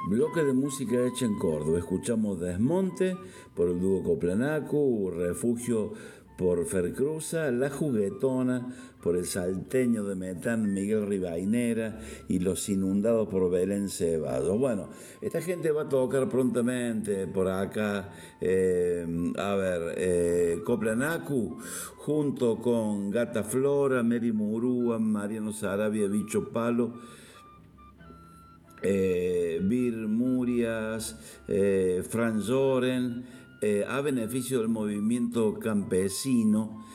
Bloque de música hecha en Córdoba. Escuchamos Desmonte por el dúo Coplanacu, Refugio por Fercruza, La Juguetona por el salteño de Metán Miguel Rivainera y Los Inundados por Belén Ceballos. Bueno, esta gente va a tocar prontamente por acá. Coplanacu junto con Gata Flora, Mary Murúa, Mariano Sarabia, Bicho Palo, Bir Murias, Franz Zoren, a beneficio del movimiento campesino